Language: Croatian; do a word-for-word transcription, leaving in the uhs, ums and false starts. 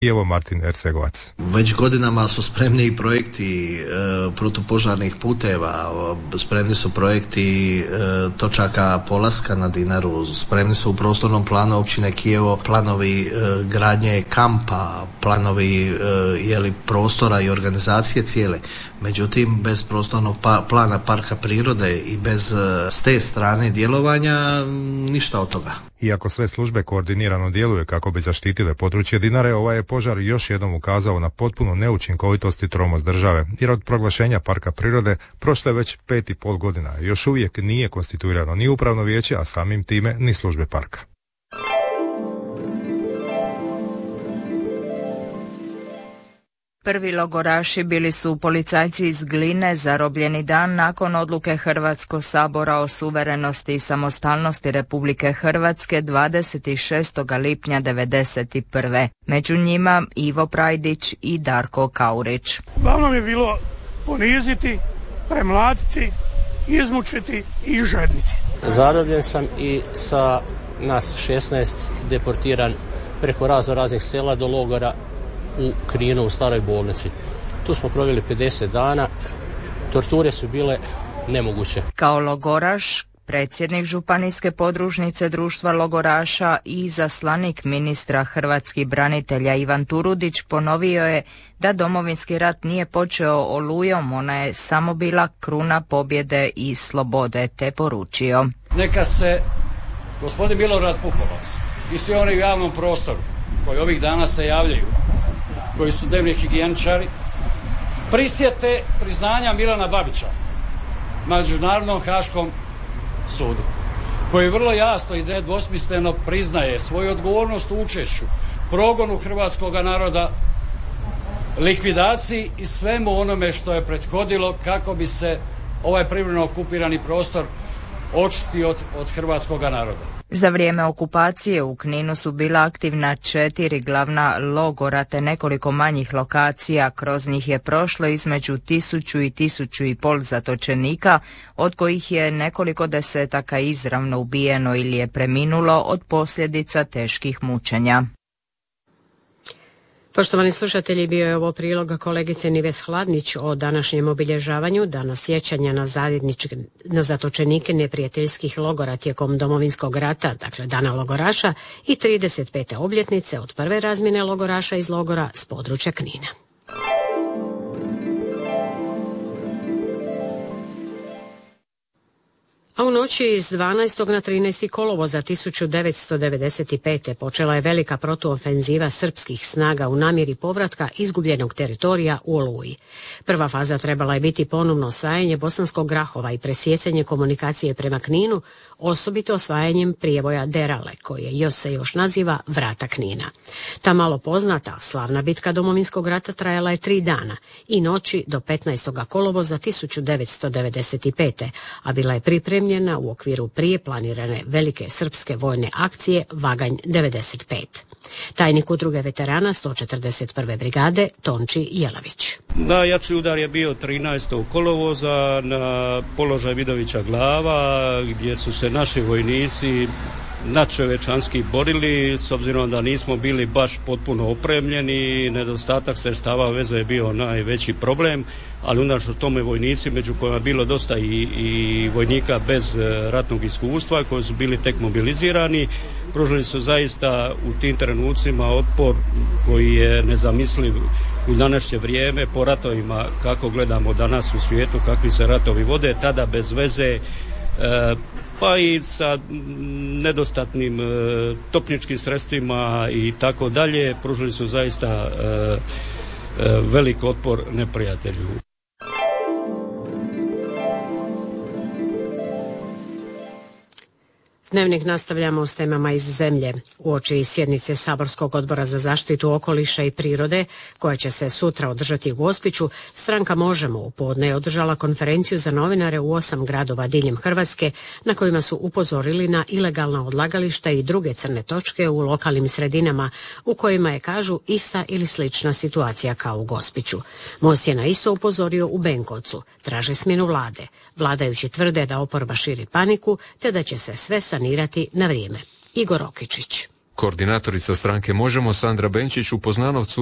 I evo Martin Ercegovac. Već godinama su spremni i projekti e, protupožarnih puteva, spremni su projekti e, točaka polaska na Dinaru, spremni su u prostornom planu općine Kijevo planovi e, gradnje kampa, planovi e, jeli, prostora i organizacije cijele. Međutim, bez prostornog pa, plana parka prirode i bez e, s te strane djelovanja ništa od toga. Iako sve službe koordinirano djeluje kako bi zaštitile područje Dinare, ovaj je požar još jednom ukazao na potpunu neučinkovitost i tromost države, jer od proglašenja parka prirode prošlo je već pet i pol godina. Još uvijek nije konstituirano ni upravno vijeće, a samim time ni službe parka. Prvi logoraši bili su policajci iz Gline zarobljeni dan nakon odluke Hrvatskog sabora o suverenosti i samostalnosti Republike Hrvatske dvadeset šestog lipnja devedeset prve. Među njima Ivo Prajdić i Darko Kaurić. Glavno je bilo poniziti, premlatiti, izmučiti i žedniti. Zarobljen sam i sa nas šesnaest deportiran preko razno raznih sela do logora u Kninu u staroj bolnici. Tu smo proveli pedeset dana, torture su bile nemoguće. Kao logoraš, predsjednik županijske podružnice društva logoraša i izaslanik ministra hrvatskih branitelja Ivan Turudić ponovio je da Domovinski rat nije počeo olujom, ona je samo bila kruna pobjede i slobode, te poručio. Neka se gospodin Milorad Pupovac i svi oni u javnom prostoru koji ovih dana se javljaju, koji su dnevni higijeničari, prisjete priznanja Milana Babića Međunarodnom haškom sudu, koji vrlo jasno i nedvosmisleno priznaje svoju odgovornost u učešću, progonu hrvatskog naroda, likvidaciji i svemu onome što je prethodilo kako bi se ovaj privremeno okupirani prostor očistio od, od hrvatskog naroda. Za vrijeme okupacije u Kninu su bila aktivna četiri glavna logora te nekoliko manjih lokacija. Kroz njih je prošlo između tisuću i tisuću i pol zatočenika, od kojih je nekoliko desetaka izravno ubijeno ili je preminulo od posljedica teških mučenja. Poštovani slušatelji, bio je ovo prilog kolegice Nives Hladnić o današnjem obilježavanju dana sjećanja na, na zatočenike neprijateljskih logora tijekom Domovinskog rata, dakle dana logoraša, i trideset pete obljetnice od prve razmjene logoraša iz logora s područja Knina. A u noći iz dvanaestog na trinaesti kolovoza tisuću devetsto devedeset pete. počela je velika protuofenziva srpskih snaga u namjeri povratka izgubljenog teritorija u Oluji. Prva faza trebala je biti ponovno osvajanje Bosanskog Grahova i presjecanje komunikacije prema Kninu, osobito osvajanjem prijevoja Derale, koje još se još naziva Vrata Knina. Ta malo poznata, slavna bitka Domovinskog rata trajala je tri dana i noći do petnaestog kolovoza tisuću devetsto devedeset pete. a bila je pripremljena u okviru prije planirane velike srpske vojne akcije Vaganj devedeset pet. Tajnik udruge veterana sto četrdeset prve brigade Tonči Jelavić. Najjači udar je bio trinaestog kolovoza na položaj Vidovića Glava, gdje su se naši vojnici nadčovečanski borili, s obzirom da nismo bili baš potpuno opremljeni, nedostatak sredstava veze je bio najveći problem, ali unatoč tome vojnici, među kojima je bilo dosta i, i vojnika bez ratnog iskustva koji su bili tek mobilizirani, pružili su zaista u tim trenucima otpor koji je nezamisliv u današnje vrijeme po ratovima kako gledamo danas u svijetu, kakvi se ratovi vode, tada bez veze, e, pa i sa nedostatnim e, topničkim sredstvima i tako dalje, pružili su zaista e, e, velik otpor neprijatelju. Dnevnik nastavljamo s temama iz zemlje. Uoči sjednice Saborskog odbora za zaštitu okoliša i prirode, koja će se sutra održati u Gospiću, stranka Možemo u podne je održala konferenciju za novinare u osam gradova diljem Hrvatske, na kojima su upozorili na ilegalna odlagališta i druge crne točke u lokalnim sredinama, u kojima je, kažu, ista ili slična situacija kao u Gospiću. Most je na isto upozorio u Benkovcu, traže smjenu vlade. Vladajući tvrde da oporba širi paniku, te da će se sve sanirati na vrijeme. Igor Okičić. Koordinatorica stranke Možemo Sandra Benčić u Poznanovcu